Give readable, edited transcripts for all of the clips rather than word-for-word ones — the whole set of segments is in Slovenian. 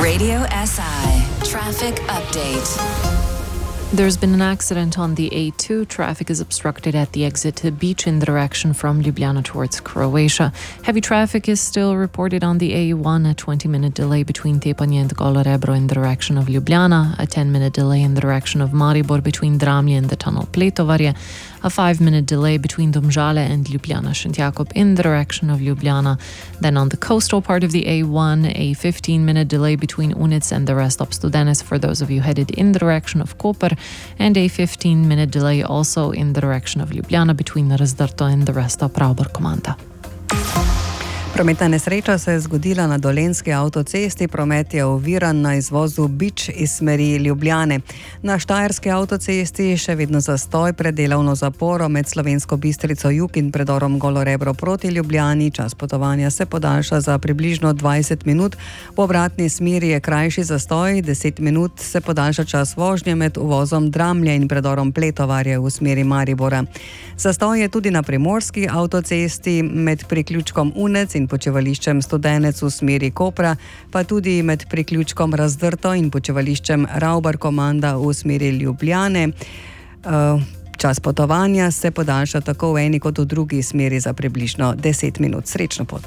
Radio SI Traffic Update. There's been an accident on the A2. Traffic is obstructed at the exit to Beach in the direction from Ljubljana towards Croatia. Heavy traffic is still reported on the A1, a 20-minute delay between Tepanje and Golo Rebro in the direction of Ljubljana, a 10-minute delay in the direction of Maribor between Dramlje and the tunnel Pletovarje, a 5-minute delay between Domžale and Ljubljana Šentjakov in the direction of Ljubljana. Then on the coastal part of the A1, a 15-minute delay between Unic and the rest of Studenes for those of you headed in the direction of Koper, and a 15-minute delay also in the direction of Ljubljana between Razdrto and the rest of Pravber-Komanda. Prometna nesreča se je zgodila na Dolenjski avtocesti, promet je oviran na izvozu Bič iz smeri Ljubljane. Na Štajerski avtocesti še vedno zastoj pred delovno zaporo med Slovensko Bistrico jug in predorom Golo Rebro proti Ljubljani. Čas potovanja se podaljša za približno 20 minut. Po obratni smeri je krajši zastoj, 10 minut se podaljša čas vožnje med uvozom Dramlje in predorom Pletovarje v smeri Maribora. Zastoj je tudi na Primorski avtocesti med priključkom Unec in počivališčem Studenec v smeri Kopra, pa tudi med priključkom Razdrto in počivališčem Ravbar-Komanda v smeri Ljubljane. Čas potovanja se podaljša tako v eni kot v drugi smeri za približno 10 minut. Srečno pot.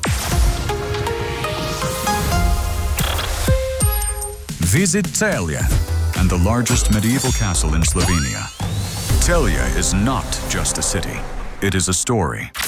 Visit Celje and the largest medieval castle in Slovenia. Celje is not just a city, it is a story.